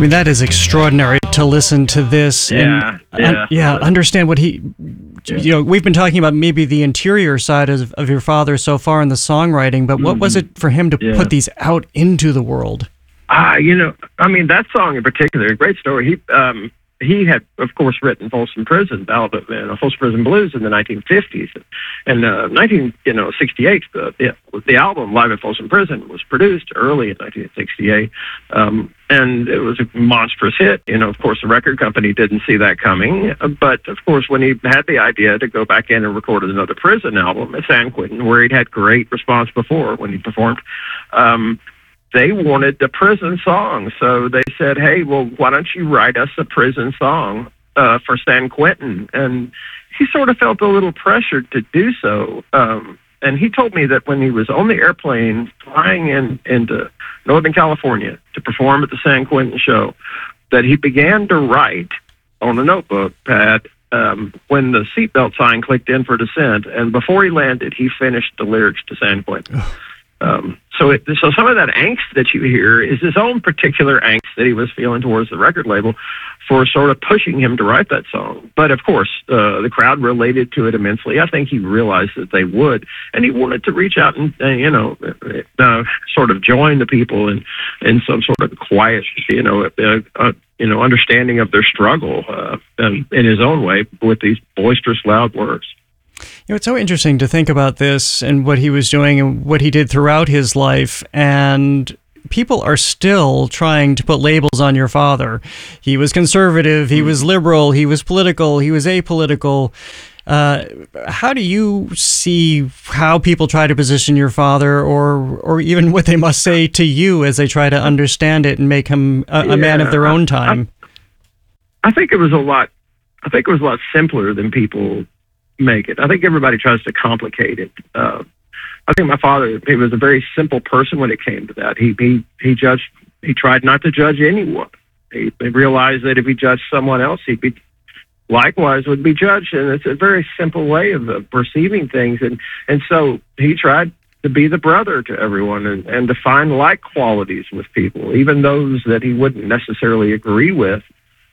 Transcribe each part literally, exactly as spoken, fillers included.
mean, that is extraordinary to listen to this. Yeah, and, yeah. un- yeah, understand what he, you know, we've been talking about maybe the interior side of, of your father so far in the songwriting, but what was it for him to Yeah. put these out into the world? Ah, you know, I mean, that song in particular, a great story. He, um, he had, of course, written Folsom Prison, Ballad of uh, Folsom Prison Blues in the nineteen fifties. And uh, nineteen, you know, sixty-eight, the, the, the album Live at Folsom Prison was produced early in nineteen sixty-eight. Um, and it was a monstrous hit. You know, of course, the record company didn't see that coming. But, of course, when he had the idea to go back in and record another prison album at San Quentin, where he'd had great response before when he performed, um, they wanted the prison song. So they said, hey, well, why don't you write us a prison song uh, for San Quentin? And he sort of felt a little pressured to do so. Um, and he told me that when he was on the airplane flying in into Northern California to perform at the San Quentin show, that he began to write on a notebook pad um, when the seatbelt sign clicked in for descent. And before he landed, he finished the lyrics to San Quentin. Um, so, it, so some of that angst that you hear is his own particular angst that he was feeling towards the record label for sort of pushing him to write that song. But of course, uh, the crowd related to it immensely. I think he realized that they would, and he wanted to reach out and, uh, you know, uh, sort of join the people in, in some sort of quiet, you know, uh, uh, you know, understanding of their struggle uh, in his own way with these boisterous, loud words. You know, it's so interesting to think about this and what he was doing and what he did throughout his life, and people are still trying to put labels on your father. He was conservative, he was liberal, he was political, he was apolitical. Uh, how do you see how people try to position your father, or or even what they must say to you as they try to understand it and make him a, a man of their own time? I, I think it was a lot. I think it was a lot simpler than people make it. I think everybody tries to complicate it. Uh, I think my father, he was a very simple person when it came to that. He he he judged. He tried not to judge anyone. He, he realized that if he judged someone else, he'd be likewise would be judged. And it's a very simple way of, of perceiving things. And and so he tried to be the brother to everyone and, and to find like qualities with people, even those that he wouldn't necessarily agree with.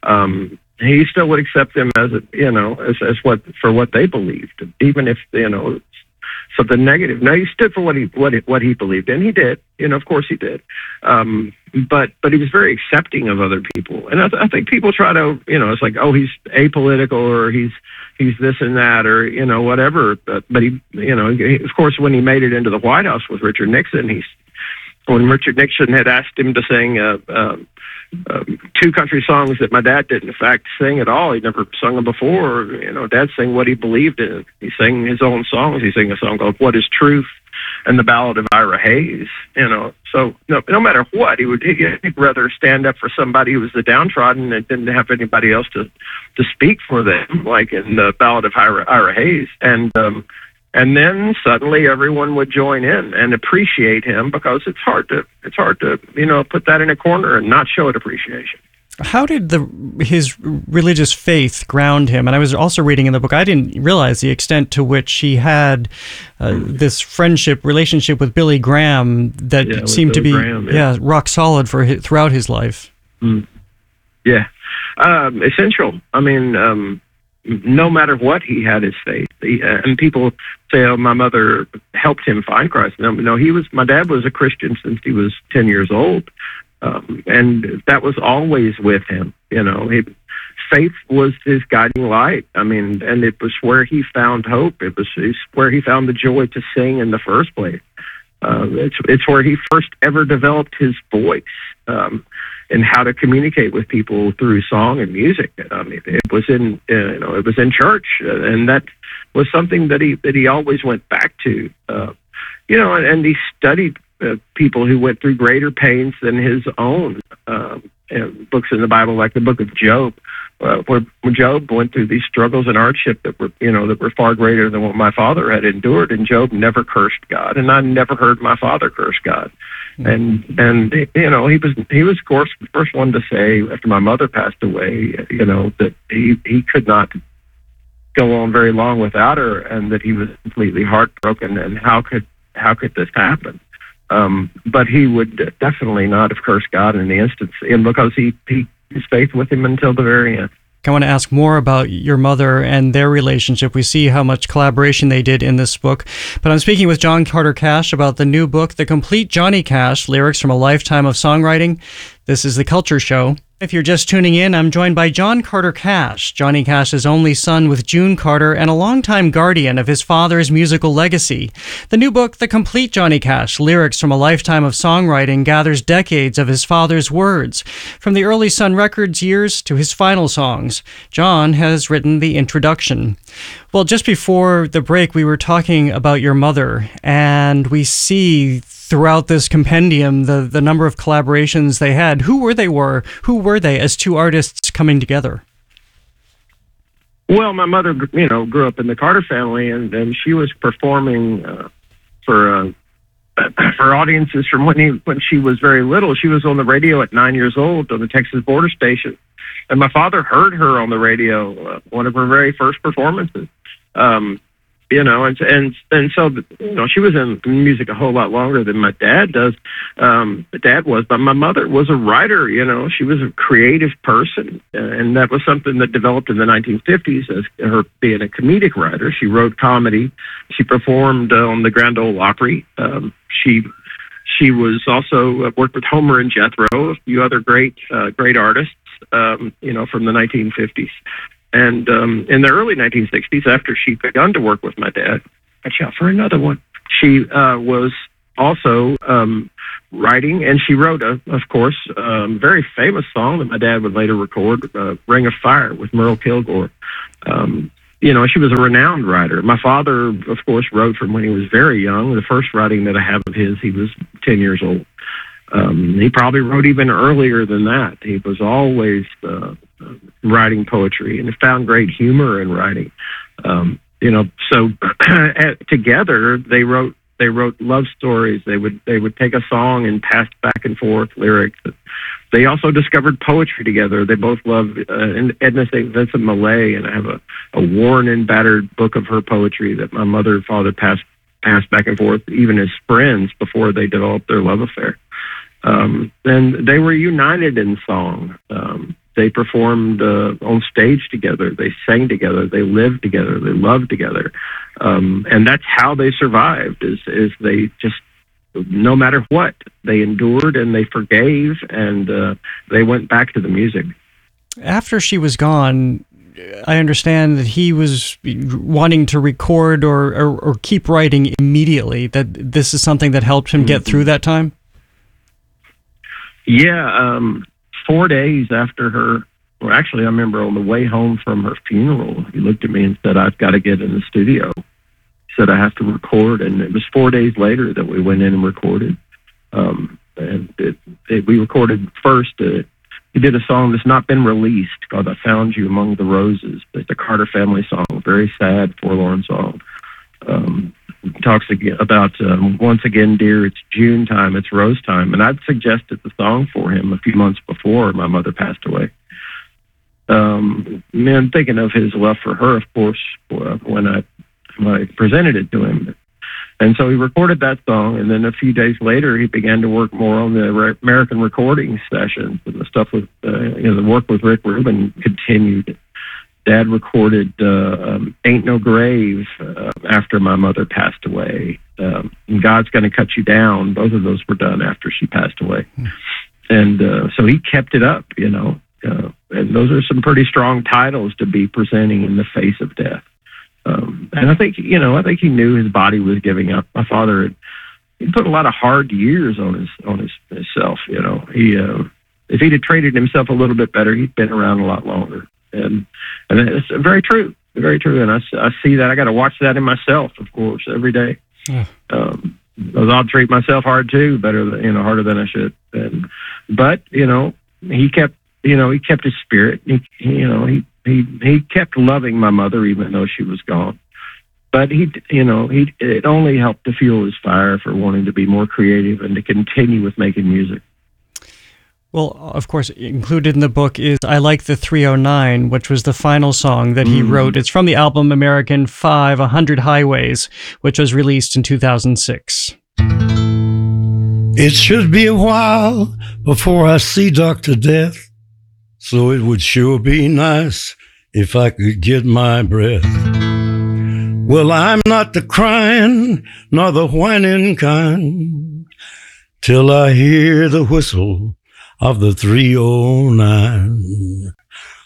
Um, he still would accept them as a, you know, as, as what, for what they believed, even if, you know, something negative. No, he stood for what he, what he, what he believed in. He did, you know, of course he did. Um, but, but he was very accepting of other people. And I, th- I think people try to, you know, it's like, oh, he's apolitical, or he's, he's this and that, or, you know, whatever. But, but he, you know, he, of course, when he made it into the White House with Richard Nixon, he's, when Richard Nixon had asked him to sing, uh, um, Um, two country songs that my dad didn't, in fact, sing at all. He'd never sung them before. You know, Dad sang what he believed in. He sang his own songs. He sang a song called "What Is Truth" and the Ballad of Ira Hayes. You know, so no, no matter what, he would he'd rather stand up for somebody who was the downtrodden and didn't have anybody else to to speak for them, like in the Ballad of Ira, Ira Hayes. And um, And then suddenly everyone would join in and appreciate him, because it's hard to it's hard to you know put that in a corner and not show it appreciation. How did the his religious faith ground him? And I was also reading in the book, I didn't realize the extent to which he had uh, this friendship relationship with Billy Graham that yeah, seemed to be Graham, yeah. yeah rock solid for his, throughout his life. Mm. Yeah, um, essential. I mean. Um, No matter what, he had his faith. He, uh, and people say, "Oh, my mother helped him find Christ." No, no, he was. My dad was a Christian since he was ten years old, um, and that was always with him. You know, he, faith was his guiding light. I mean, and it was where he found hope. It was it's where he found the joy to sing in the first place. Uh, it's it's where he first ever developed his voice. Um, and how to communicate with people through song and music. I mean, it was in, you know, it was in church, and that was something that he that he always went back to. Uh, you know, and, and he studied uh, people who went through greater pains than his own. Um, and books in the Bible, like the Book of Job, uh, where Job went through these struggles and hardship that were, you know, that were far greater than what my father had endured. And Job never cursed God, and I never heard my father curse God. And and you know he was he was of course the first one to say after my mother passed away, you know, that he he could not go on very long without her, and that he was completely heartbroken. And how could how could this happen? Um, but he would definitely not have cursed God in the instance, and because he, he his faith with him until the very end. I want to ask more about your mother and their relationship. We see how much collaboration they did in this book. But I'm speaking with John Carter Cash about the new book, The Complete Johnny Cash, Lyrics from a Lifetime of Songwriting. This is The Culture Show. If you're just tuning in, I'm joined by John Carter Cash, Johnny Cash's only son with June Carter and a longtime guardian of his father's musical legacy. The new book, The Complete Johnny Cash, Lyrics from a Lifetime of Songwriting, gathers decades of his father's words, from the early Sun Records years to his final songs. John has written the introduction. Well, just before the break, we were talking about your mother, and we see throughout this compendium the, the number of collaborations they had. Who were they were? Who were they as two artists coming together? Well, my mother, you know, grew up in the Carter family, and, and she was performing uh, for uh, for audiences from when he, when she was very little. She was on the radio at nine years old on the Texas border station, and my father heard her on the radio, uh, one of her very first performances. Um, You know, and and and so you know, she was in music a whole lot longer than my dad does. Um, my dad was, but my mother was a writer. You know, she was a creative person, and that was something that developed in the nineteen fifties as her being a comedic writer. She wrote comedy. She performed uh, on the Grand Ole Opry. Um, she she was also uh, worked with Homer and Jethro, a few other great uh, great artists. Um, you know, from the nineteen fifties. And um, in the early nineteen sixties, after she begun to work with my dad, watch out for another one, she uh, was also um, writing, and she wrote, a, of course, a um, very famous song that my dad would later record, uh, Ring of Fire with Merle Kilgore. Um, you know, she was a renowned writer. My father, of course, wrote from when he was very young. The first writing that I have of his, he was ten years old. Um, he probably wrote even earlier than that. He was always uh, writing poetry and found great humor in writing. Um, you know, so together they wrote they wrote love stories. They would they would take a song and pass back and forth lyrics. They also discovered poetry together. They both loved uh, Edna Saint Vincent Millay, and I have a, a worn and battered book of her poetry that my mother and father passed passed back and forth, even as friends, before they developed their love affair. Um, and they were united in song. Um, they performed uh, on stage together. They sang together. They lived together. They loved together. Um, and that's how they survived, is, is they just, no matter what, they endured and they forgave, and uh, they went back to the music. After she was gone, I understand that he was wanting to record or, or, or keep writing immediately, that this is something that helped him get through that time? Yeah, um, four days after her, well, actually, I remember on the way home from her funeral, he looked at me and said, "I've got to get in the studio." He said, "I have to record." And it was four days later that we went in and recorded. Um, and it, it, we recorded first, uh, he did a song that's not been released called "I Found You Among the Roses." It's a Carter family song, very sad, forlorn song. Um, talks again about um, once again, dear, it's June time, it's rose time, and I'd suggested the song for him a few months before my mother passed away. Um, and thinking of his love for her, of course, when I when I presented it to him, and so he recorded that song, and then a few days later, he began to work more on the Re- American recording sessions, and the stuff with uh, you know the work with Rick Rubin continued. Dad recorded uh, um, Ain't No Grave uh, after my mother passed away. Um, and God's Gonna Cut You Down. Both of those were done after she passed away. Mm. And uh, so he kept it up, you know. Uh, and those are some pretty strong titles to be presenting in the face of death. Um, and I think, you know, I think he knew his body was giving up. My father had he put a lot of hard years on his on his himself, you know. He uh, if he'd have treated himself a little bit better, he'd been around a lot longer. And and it's very true, very true. And I, I see that. I got to watch that in myself, of course, every day. Yeah. Um, I'll treat myself hard too, better than, you know, harder than I should. And but you know, he kept, you know, he kept his spirit. He, he you know, he he he kept loving my mother even though she was gone. But he, you know, he it only helped to fuel his fire for wanting to be more creative and to continue with making music. Well, of course, included in the book is I Like the three oh nine, which was the final song that he mm. wrote. It's from the album American Five, A Hundred Highways, which was released in two thousand six. It should be a while before I see Doctor Death, so it would sure be nice if I could get my breath. Well, I'm not the crying nor the whining kind till I hear the whistle of the three oh nine.